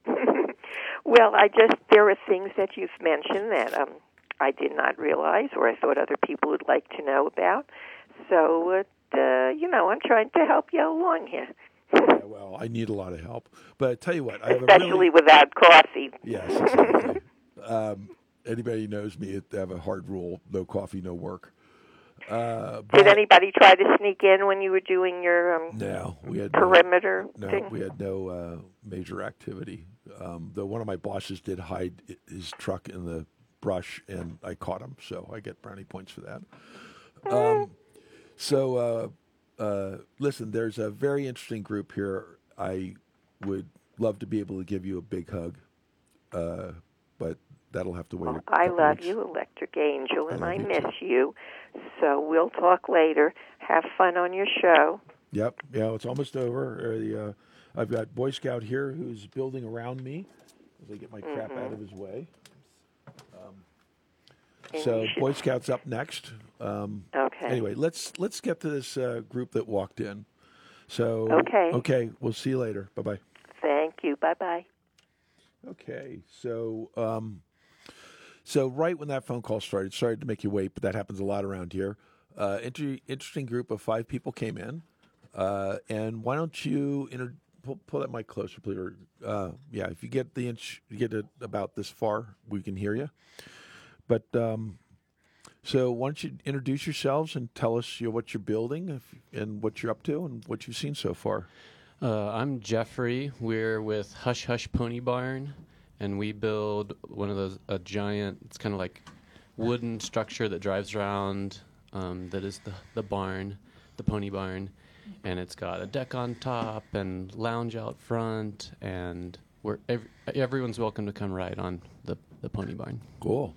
Well, I just there are things that you've mentioned that um, I did not realize, or I thought other people would like to know about. So, uh, you know, I'm trying to help you along here. Yeah, well, I need a lot of help, but I tell you what, I have especially a really, without coffee. Yes. Exactly. um, Anybody who knows me, I have a hard rule: no coffee, no work. Uh, Did anybody try to sneak in when you were doing your um, no, we had perimeter no, thing? No, we had no uh, major activity. Um, though one of my bosses did hide his truck in the brush, and I caught him, so I get brownie points for that. Um, so, uh, uh, listen, there's a very interesting group here. I would love to be able to give you a big hug, uh, but that'll have to wait. Well, I love weeks. you, Electric Angel, and I, I miss too. you. So we'll talk later. Have fun on your show. Yep. Yeah, it's almost over. Uh, the, uh, I've got Boy Scout here who's building around me as I get my crap mm-hmm. out of his way. Um, so should... Boy Scout's up next. Um, okay. Anyway, let's let's get to this uh, group that walked in. So okay. Okay. We'll see you later. Bye bye. Thank you. Bye bye. Okay. So. Um, So right when that phone call started, sorry to make you wait, but that happens a lot around here. Uh, inter- interesting group of five people came in, uh, and why don't you inter- pull, pull that mic closer, please? Or, uh, yeah, if you get the inch, you get it about this far, we can hear you. But um, so why don't you introduce yourselves and tell us you know, what you're building if, and what you're up to and what you've seen so far. Uh, I'm Jeffrey. We're with Hush Hush Pony Barn, and we build one of those, a giant, it's kind of like wooden structure that drives around, um, that is the, the barn, the pony barn, and it's got a deck on top and lounge out front, and we're ev- everyone's welcome to come ride on the, the pony barn. Cool.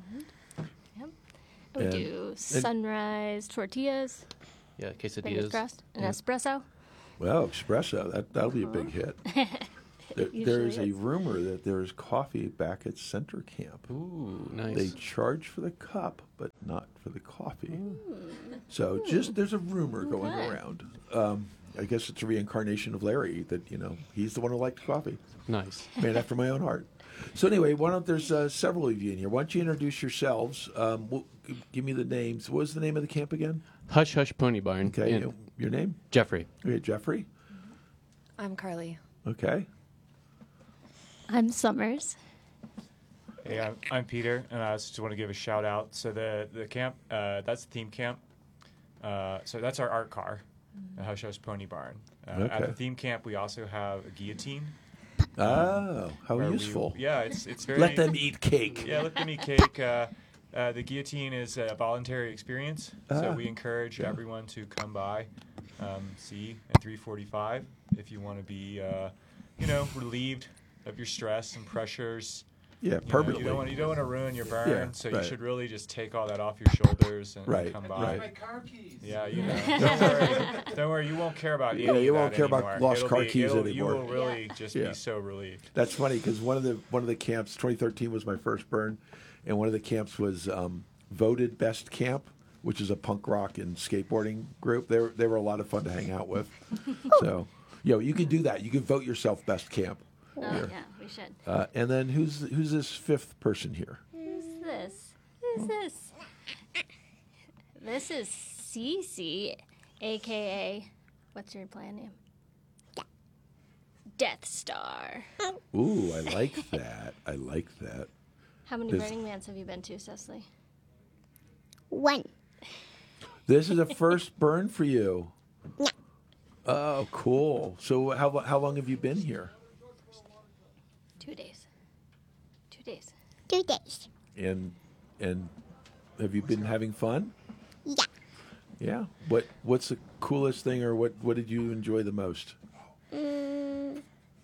We And- do and- sunrise tortillas. Yeah, Fingers quesadillas. crossed. An Yeah. espresso. Well, espresso, that, that'll be a big hit. There, there is a Usually rumor that there is coffee back at Center Camp. Ooh, nice. They charge for the cup, but not for the coffee. So just there's a rumor going Okay. around. Um, I guess it's a reincarnation of Larry that, you know, he's the one who liked coffee. Nice. Man after my own heart. So anyway, why don't there's uh, several of you in here. Why don't you introduce yourselves? Um, we'll, g- give me the names. What was the name of the camp again? Hush Hush Pony Barn. Okay, And you- your name? Jeffrey. Okay, Jeffrey. I'm Carly. Okay. I'm Summers. Hey, I'm, I'm Peter, and I just want to give a shout out. So the the camp, uh, that's the theme camp. Uh, so that's our art car, the Hush Hush Pony Barn. Uh, At Okay. the theme camp, we also have a guillotine. Oh, how where we- useful. yeah, it's it's very. Let them eat cake. Yeah, let them eat cake. Uh, uh, the guillotine is a voluntary experience, so Ah. we encourage everyone to come by, um, see at three forty-five if you want to be, uh, you know, relieved of your stress and pressures. Yeah, You know, permanently. you don't want you don't want to ruin your burn, Yeah, so right. you should really just take all that off your shoulders and Right, come by. right. My car keys. Yeah, you know. don't worry. Don't worry. You won't care about any Yeah, you of won't that care about anymore. lost It'll car be- keys it'll- anymore. You will really just Yeah. be so relieved. That's funny because one of the one of the camps, twenty thirteen was my first burn, and one of the camps was um, voted best camp, which is a punk rock and skateboarding group. They were, they were a lot of fun to hang out with. So, you know, you can do that. You can vote yourself best camp. Oh, here. yeah, we should. Uh, and then who's who's this fifth person here? Who's this? Who's this? This is Cece, a k a. What's your plan name? Death Star. Ooh, I like that. I like that. How many This- Burning Mans have you been to, Cecily? One. This is a first burn for you. Oh, cool. So how how long have you been here? Two days. Two days. Two days. And and have you been having fun? Yeah. Yeah. What what's the coolest thing, or what what did you enjoy the most? Mm,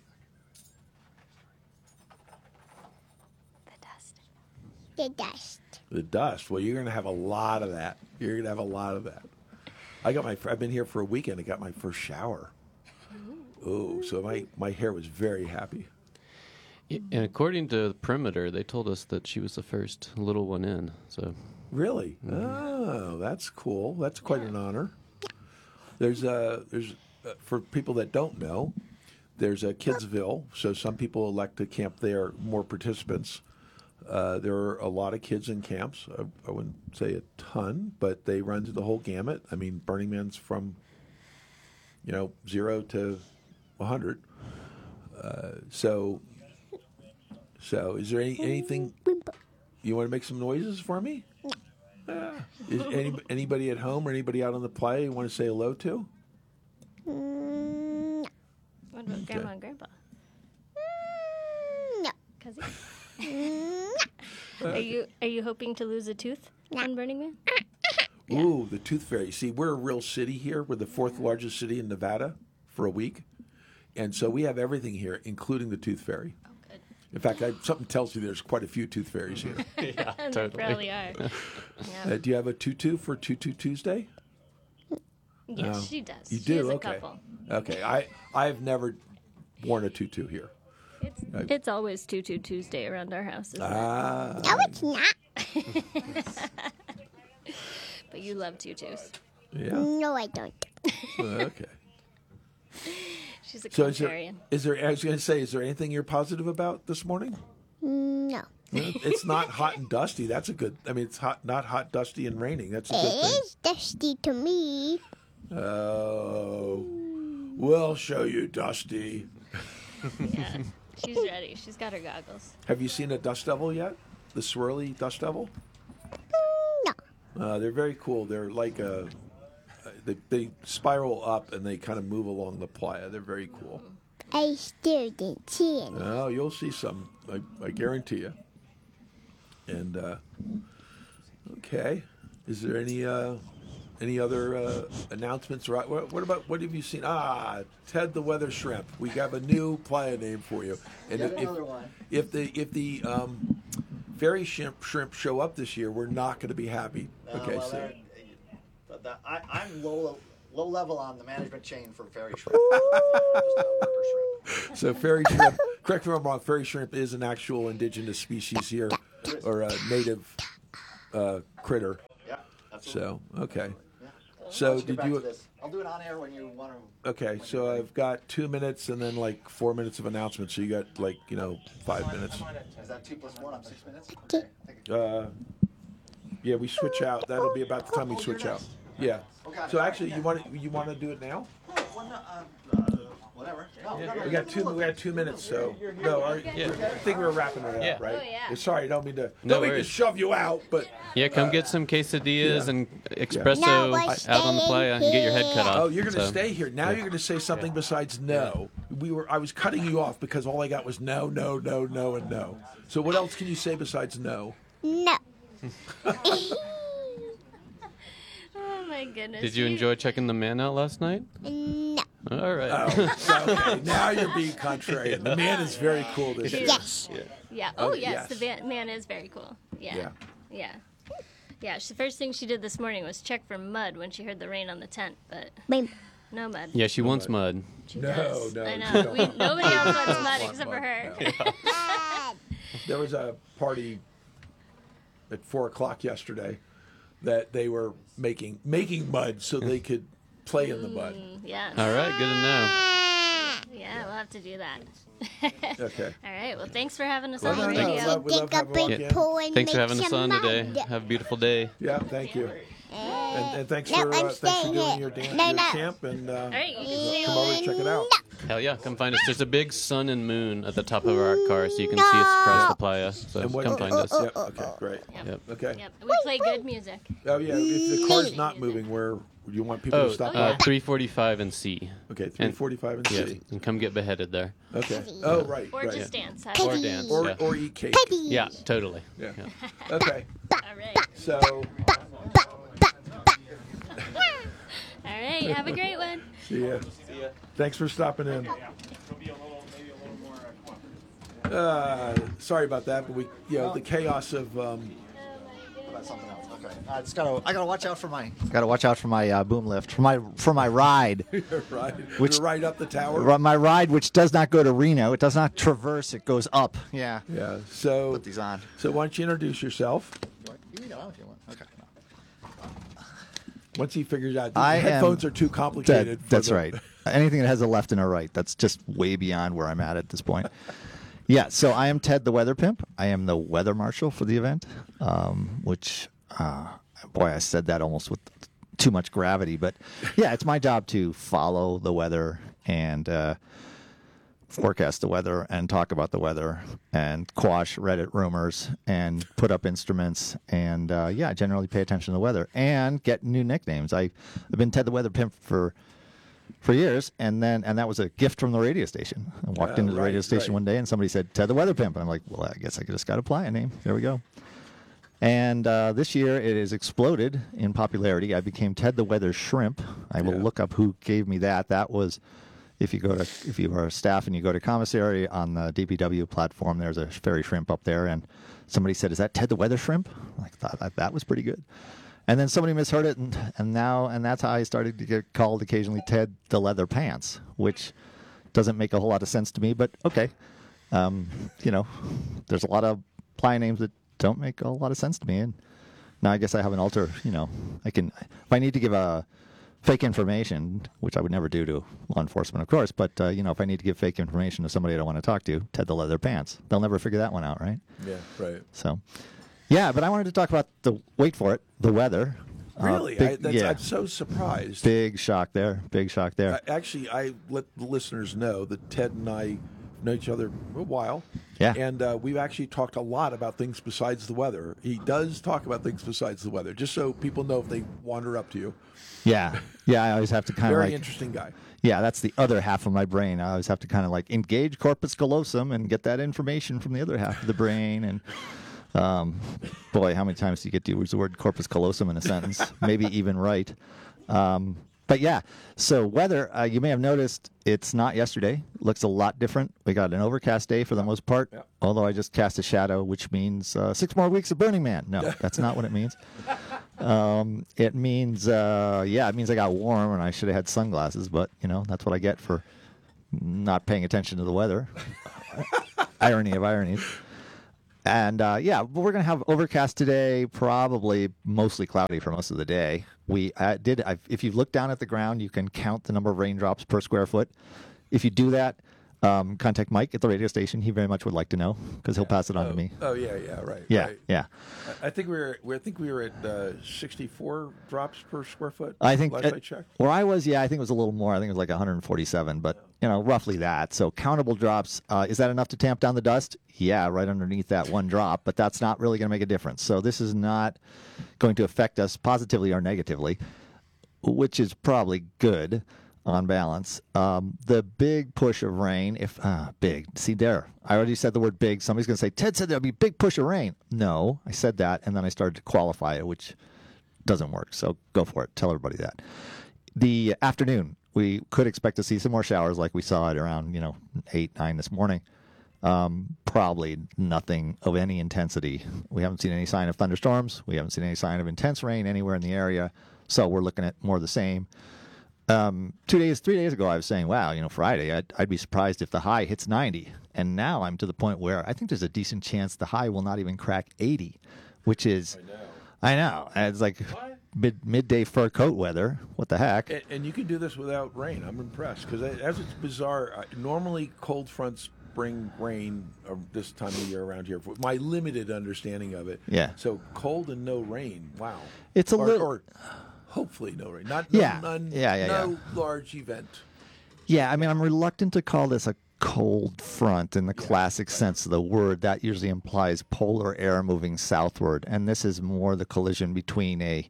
the dust. The dust. Well, you're going to have a lot of that. You're going to have a lot of that. I got my. I've been here for a weekend. I got my first shower. Oh, so my my hair was very happy. Yeah, and according to the perimeter, they told us that she was the first little one in. So Really? Oh, that's cool. That's quite an honor. There's a there's uh, for people that don't know, there's a Kidsville. So some people elect to camp there, more participants. Uh, there are a lot of kids in camps. I, I wouldn't say a ton, but they run through the whole gamut. I mean, Burning Man's from, you know, zero to a hundred. Uh, so, so is there any, anything you want to make some noises for me? Yeah. Is any, anybody at home or anybody out on the play you want to say hello to? Mm, What about Okay. Grandma and Grandpa? no. Cousin? Mm, Are you are you hoping to lose a tooth on Burning Man? Ooh, the Tooth Fairy. See, we're a real city here. We're the fourth largest city in Nevada for a week. And so we have everything here, including the Tooth Fairy. Oh, good. In fact, I, something tells me there's quite a few Tooth Fairies here. yeah, They totally. probably are. Yeah. Uh, do you have a tutu for Tutu Tuesday? Yes, No. she does. You She do? has a okay. couple. Okay. I, I've never worn a tutu here. It's, I- it's always Tutu Tuesday around our house, isn't Ah. No, it's not. it? But you love tutus. Yeah. No, I don't. Okay. She's a So is there, contrarian. is there, I was going to say, is there anything you're positive about this morning? No. It's not hot and dusty. That's a good, I mean, it's hot, not hot, dusty, and raining. That's a good It thing. is dusty to me. Oh, we'll show you, Dusty. Yeah, she's ready. She's got her goggles. Have you seen a dust devil yet? The swirly dust devil? No. Uh, they're very cool. They're like a, they they spiral up and they kind of move along the playa. They're very cool. I still didn't see it. Oh, you'll see some. I, I guarantee you. And uh, okay, is there any uh, any other uh, announcements? Right? What, what about what have you seen? Ah, Ted the Weather Shrimp. We have a new playa name for you. And Yet if, another one. if the if the um, fairy shrimp shrimp show up this year, we're not going to be happy. No, Okay, well, so they're- but the, I, I'm low low level on the management chain for fairy shrimp. Just a worker shrimp. so fairy shrimp. Correct me if I'm wrong. Fairy shrimp is an actual indigenous species here, or a native uh, critter. Yeah, absolutely. So okay. Yeah. So Let's get did back you? to this. I'll do it on air when you want to. Okay, so I've got two minutes and then like four minutes of announcements. So you got like you know five minutes. Is that two plus one? I'm six minutes. Okay. Uh, yeah, we switch out. That'll be about the time we switch out. Yeah. So actually, you want to, you want to do it now? Well, no, uh, uh, whatever. No, no, no, We got two. We got two minutes. So no, our, Yeah. I think we're wrapping it up, Yeah. right? Oh, yeah. Sorry, I don't mean to. No don't mean to worries. shove you out, but Yeah, come uh, get some quesadillas yeah. and espresso No, we're out on the playa and get your head cut off. Oh, you're going to So- stay here. Now you're going to say something besides no. We were. I was cutting you off because all I got was no, no, no, no, and no. So what else can you say besides no? No. Oh my goodness. Did you enjoy checking the man out last night? No. All right. Oh, so, okay. Now you're being contrarian. The man is very cool this year. Yes. Yeah. Yeah. Oh, Oh, yes, yes. the van- man is very cool. Yeah. Yeah. Yeah. Yeah. She, the first thing she did this morning was check for mud when she heard the rain on the tent, but Babe. no mud. Yeah, she wants mud. She No, does. no, I you know. don't. We, nobody else wants Don't mud want except for mud, her. There was a party at four o'clock yesterday that they were making making mud so they could play in the mud. Mm, yeah. All right, good to know. Yeah, we'll have to do that. Okay. All right. Well, thanks for having us Well, on no, the no, radio. we love- we love having you on big again. pool and Thanks for make having us some on today. mud. Have a beautiful day. Yeah, thank you. And, and thanks No, for I'm uh, thanks for staying doing here. your dance No, your no. camp and uh, All right, you can stay come over and check it out. Hell yeah, come find us. There's a big sun and moon at the top of our car, so you can see us across the playa. So And what- come find us. Yep, okay, great. Yep. Okay. Yep. We play good music. Oh yeah, if the car's not moving, where you want people Oh, to stop uh, by? three forty-five and C. Okay, three forty-five and yeah, C. and come get beheaded there. Okay. Oh right, Or right. just dance. Or dance. Or, yeah. or eat cake. Yeah, totally. Yeah. Okay. All right. So All right. Have a great one. see ya. Thanks for stopping in. Uh, sorry about that, but we, you know, the chaos of um, About something else. Okay. I just gotta. I gotta watch out for my. Gotta watch out for my uh, boom lift for my for my ride. right, Which- right up the tower. Ri- My ride, which does not go to Reno, it does not traverse. It goes up. Yeah. Yeah. So Put these on. So why don't you introduce yourself? You can go out if you want. Okay. Once he figures out the I am- headphones are too complicated. That- for that's the- right. Anything that has a left and a right, that's just way beyond where I'm at at this point. Yeah, so I am Ted the Weather Pimp. I am the weather marshal for the event, um, which, uh, boy, I said that almost with too much gravity. But yeah, it's my job to follow the weather and uh, forecast the weather and talk about the weather and quash Reddit rumors and put up instruments and, uh, yeah, generally pay attention to the weather and get new nicknames. I, I've been Ted the Weather Pimp for for years, and then and that was a gift from the radio station. I walked Oh, into the radio right, station right. one day, and somebody said Ted the Weather Pimp, and I'm like, well, I guess I just got to apply a name. There we go. And uh, this year it has exploded in popularity. I became Ted the Weather Shrimp. I will Yeah. look up who gave me that. That was if you go to if you are staff and you go to commissary on the D P W platform. There's a fairy shrimp up there, and somebody said, "Is that Ted the Weather Shrimp?" I thought that, that was pretty good. And then somebody misheard it, and, and now and that's how I started to get called occasionally Ted the Leather Pants, which doesn't make a whole lot of sense to me, but okay. Um, you know, there's a lot of playa names that don't make a lot of sense to me, and now I guess I have an alter. You know, I can if I need to give a fake information, which I would never do to law enforcement, of course, but uh, you know, if I need to give fake information to somebody I don't want to talk to, Ted the Leather Pants, they'll never figure that one out, right? Yeah. Right. So. Yeah, but I wanted to talk about the wait for it, the weather. Uh, Really, big- I, that's, yeah, I'm so surprised. big shock there. Big shock there. I, actually, I let the listeners know that Ted and I known each other a while. Yeah. And uh, we've actually talked a lot about things besides the weather. He does talk about things besides the weather, just so people know if they wander up to you. Yeah. Yeah, I always have to kind of Very like... interesting guy. Yeah, that's the other half of my brain. I always have to kind of like engage corpus callosum and get that information from the other half of the brain. And um, boy, how many times do you get to use the word corpus callosum in a sentence? Maybe even right. Um, but yeah, so weather, uh, you may have noticed it's not yesterday. Looks a lot different. We got an overcast day for the most part, yeah. although I just cast a shadow, which means uh, six more weeks of Burning Man. No, that's not what it means. Um, it means, uh, yeah, it means I got warm and I should have had sunglasses, but, you know, that's what I get for not paying attention to the weather. Irony of ironies. And, uh, yeah, we're going to have overcast today, probably mostly cloudy for most of the day. We uh, did, I've, if you look down at the ground, you can count the number of raindrops per square foot. If you do that, um, contact Mike at the radio station. He very much would like to know because he'll pass it on oh, to me. Oh, yeah, yeah, right. Yeah, right. yeah. I I think we were, we I think we were at uh, sixty-four drops per square foot. I think last uh, I checked. Where I was, yeah, I think it was a little more. I think it was like one hundred forty-seven, but you know, roughly that. So countable drops. Uh, is that enough to tamp down the dust? Yeah, right underneath that one drop, but that's not really going to make a difference. So this is not going to affect us positively or negatively, which is probably good on balance. Um, the big push of rain, if ah, big, see there, I already said the word big. Somebody's going to say, Ted said there'll be a big push of rain. No, I said that, and then I started to qualify it, which doesn't work. So go for it. Tell everybody that. The afternoon, we could expect to see some more showers like we saw at around, you know, eight, nine this morning. Um, probably nothing of any intensity. We haven't seen any sign of thunderstorms. We haven't seen any sign of intense rain anywhere in the area. So we're looking at more of the same. Um, two days, three days ago, I was saying, wow, you know, Friday, I'd, I'd be surprised if the high hits ninety. And now I'm to the point where I think there's a decent chance the high will not even crack eighty, which is, I know, I know. And it's like mid, midday fur coat weather. What the heck? And, and you can do this without rain. I'm impressed because as it's bizarre, uh, normally cold fronts bring rain uh, this time of year around here. My limited understanding of it. Yeah. So cold and no rain. Wow. It's a or, little. Or hopefully no rain. Not no, Yeah. none, Yeah, yeah, no yeah. large event. Yeah, I mean, I'm reluctant to call this a cold front in the classic sense of the word. That usually implies polar air moving southward, and this is more the collision between a,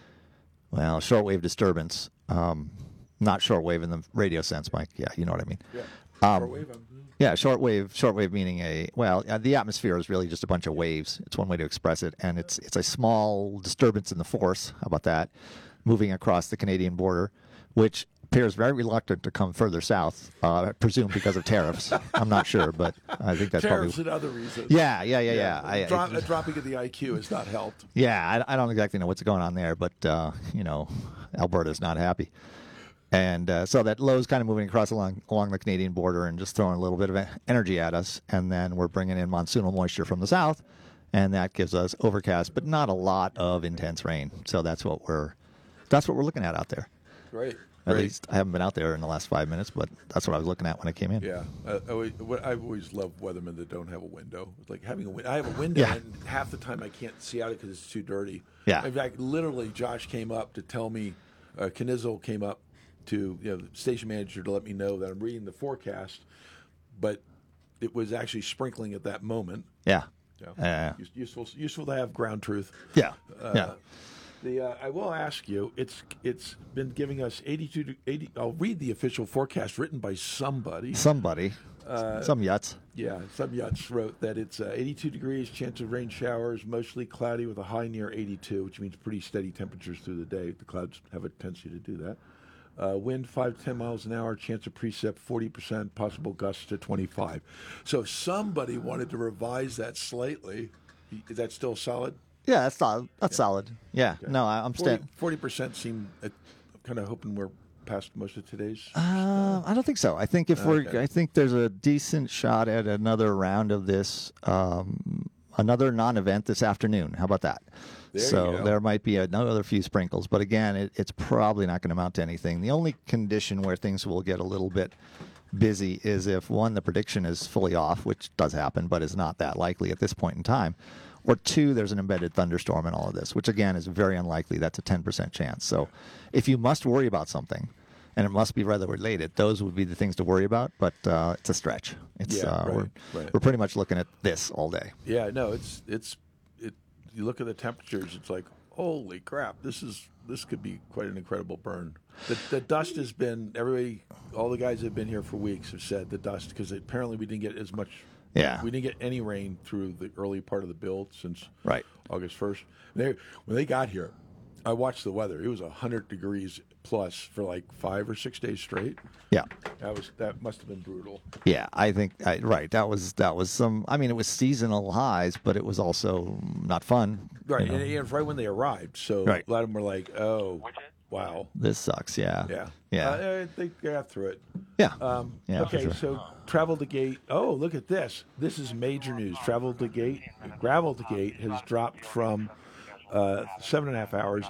well, shortwave disturbance, um, not shortwave in the radio sense, Mike. Yeah, you know what I mean. Yeah. Um, Shortwave, I'm- Yeah, shortwave. Shortwave meaning a well, uh, the atmosphere is really just a bunch of waves. It's one way to express it, and it's it's a small disturbance in the force. How about that? Moving across the Canadian border, which appears very reluctant to come further south. Uh, I presume because of tariffs. I'm not sure, but I think that's Tariffs probably. and other reasons. Yeah, yeah, yeah, yeah. I- Dro- I- a dropping of the I Q has not helped. Yeah, I, I don't exactly know what's going on there, but uh, you know, Alberta's not happy. And uh, so that low's kind of moving across along along the Canadian border and just throwing a little bit of energy at us. And then we're bringing in monsoonal moisture from the south, and that gives us overcast, but not a lot of intense rain. So that's what we're that's what we're looking at out there. Great. At Great. least I haven't been out there in the last five minutes, but that's what I was looking at when I came in. Yeah, uh, I always, what- I've always loved weathermen that don't have a window. It's like having a window. I have a window, Yeah. and half the time I can't see out it because it's too dirty. Yeah. In fact, literally, Josh came up to tell me, uh, Knizzle came up to you know the station manager to let me know that I'm reading the forecast, but it was actually sprinkling at that moment. Yeah. Yeah. Yeah. Use- Useful, useful to have ground truth. Yeah. Uh, Yeah. The uh, I will ask you. It's it's been giving us eighty-two to eighty. I'll read the official forecast written by somebody. Somebody, Uh, some yuts. Yeah, some yachts wrote that it's uh, eighty-two degrees, chance of rain showers, mostly cloudy with a high near eighty-two, which means pretty steady temperatures through the day. The clouds have a tendency to do that. Uh, wind five to ten miles an hour, chance of precip forty percent, possible gusts to twenty-five. So if somebody wanted to revise that slightly, is that still solid? Yeah, that's solid. That's solid. Yeah. No, I, I'm staying. forty percent seem, uh, kind of hoping we're past most of today's. Uh, I don't think so. I think if we're, Okay. I think there's a decent shot at another round of this, um, another non-event this afternoon. How about that? There you so go. there might be another few sprinkles, but again, it, it's probably not going to amount to anything. The only condition where things will get a little bit busy is if one, the prediction is fully off, which does happen, but is not that likely at this point in time. Or two, there's an embedded thunderstorm in all of this, which again is very unlikely. That's a ten percent chance. So if you must worry about something, and it must be weather related. Those would be the things to worry about, but uh, it's a stretch. It's Yeah, uh, right, we're, right. we're pretty much looking at this all day. Yeah, no, it's it's it. You look at the temperatures, it's like, holy crap! This is this could be quite an incredible burn. The, the dust has been everybody, all the guys that have been here for weeks have said the dust because apparently we didn't get as much. Yeah. we didn't get any rain through the early part of the build since right. August first. They when they got here, I watched the weather. It was a hundred degrees plus for like five or six days straight. Yeah. That was that must have been brutal. Yeah, I think I, right. That was that was some. I mean, it was seasonal highs, but it was also not fun. Right, you know. and, and right when they arrived, so Right. a lot of them were like, "Oh, wow, This sucks. Yeah. yeah, Yeah. Uh, they got through it." Yeah. Um, Yeah, for okay, sure. so Travel to Gate. Oh, look at this. This is major news. Travel to Gate, Gravel to Gate has dropped from uh, seven and a half hours